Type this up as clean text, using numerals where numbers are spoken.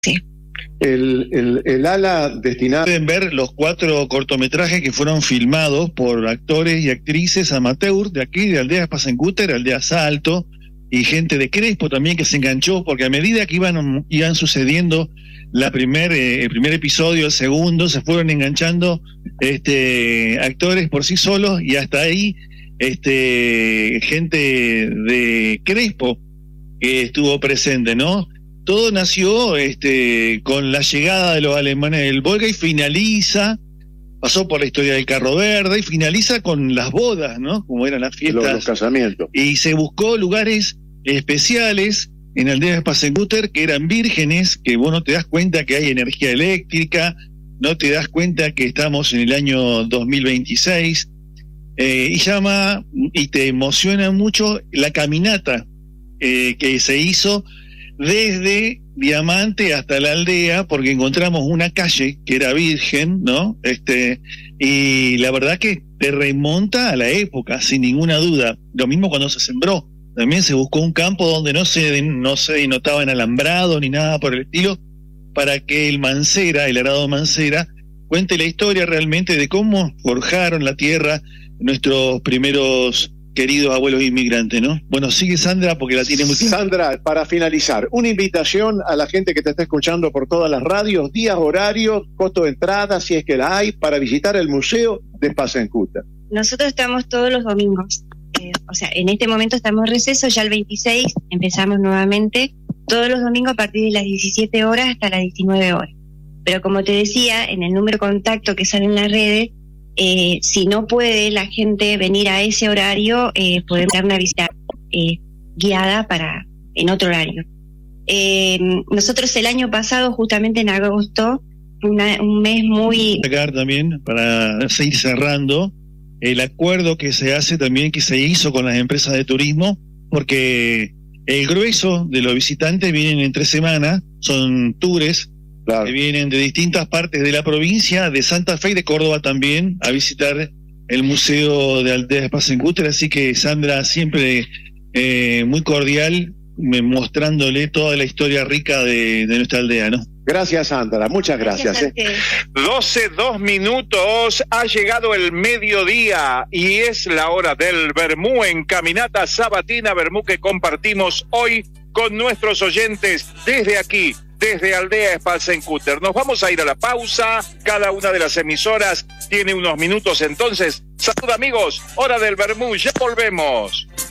Sí. El ala destinada... Pueden ver los 4 cortometrajes que fueron filmados por actores y actrices amateur de aquí, de Aldea Spasencúter, Aldea Salto, y gente de Crespo también que se enganchó, porque a medida que iban sucediendo el primer episodio, el segundo, se fueron enganchando actores por sí solos, y hasta ahí gente de Crespo que estuvo presente, ¿no? Todo nació con la llegada de los alemanes del Volga y pasó por la historia del Carro Verde y finaliza con las bodas, ¿no? Como eran las fiestas. Los casamientos. Y se buscó lugares especiales en Aldea Spasencúter que eran vírgenes, que vos no te das cuenta que hay energía eléctrica, no te das cuenta que estamos en el año 2026, y llama y te emociona mucho la caminata que se hizo desde Diamante hasta la aldea, porque encontramos una calle que era virgen, ¿no? Y la verdad que te remonta a la época, sin ninguna duda. Lo mismo cuando se sembró. También se buscó un campo donde no se notaba en alambrado ni nada por el estilo, para que el arado Mancera, cuente la historia realmente de cómo forjaron la tierra nuestros primeros queridos abuelos inmigrantes, ¿no? Bueno, sigue Sandra porque la tiene muy clara. Sandra, para finalizar, una invitación a la gente que te está escuchando por todas las radios, días, horarios, costo de entrada, si es que la hay, para visitar el Museo de Spasencúter. Nosotros estamos todos los domingos. En este momento estamos en receso, ya el 26 empezamos nuevamente, todos los domingos a partir de las 17 horas hasta las 19 horas. Pero como te decía, en el número de contacto que sale en las redes, si no puede la gente venir a ese horario, podemos dar una visita guiada en otro horario. Nosotros el año pasado, justamente en agosto, un mes muy... Sacar también, para seguir cerrando, el acuerdo que se hace también, que se hizo con las empresas de turismo, porque el grueso de los visitantes vienen en 3 semanas, son tours, claro, que vienen de distintas partes de la provincia, de Santa Fe y de Córdoba también, a visitar el Museo de Aldea Spasencúter. Así que Sandra, siempre muy cordial, mostrándole toda la historia rica de nuestra aldea, ¿no? Gracias, Sandra, muchas gracias. 12:02, ha llegado el mediodía y es la hora del vermú en Caminata Sabatina, vermú que compartimos hoy con nuestros oyentes desde aquí, desde Aldea Spasencúter. Nos vamos a ir a la pausa, cada una de las emisoras tiene unos minutos, entonces, salud amigos, hora del vermú, ya volvemos.